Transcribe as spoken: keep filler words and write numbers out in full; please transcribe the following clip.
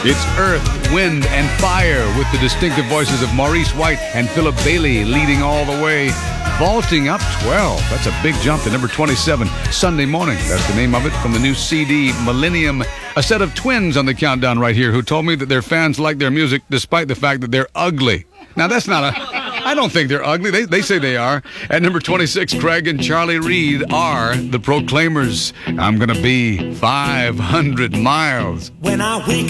It's Earth, Wind, and Fire with the distinctive voices of Maurice White and Philip Bailey leading all the way. Vaulting up twelve. That's a big jump to number twenty-seven. Sunday Morning. That's the name of it from the new C D, Millennium. A set of twins on the countdown right here who told me that their fans like their music despite the fact that they're ugly. Now, that's not a... I don't think they're ugly. They, they say they are. At number twenty-six, Craig and Charlie Reid are the Proclaimers. I'm gonna be five hundred miles. When I wake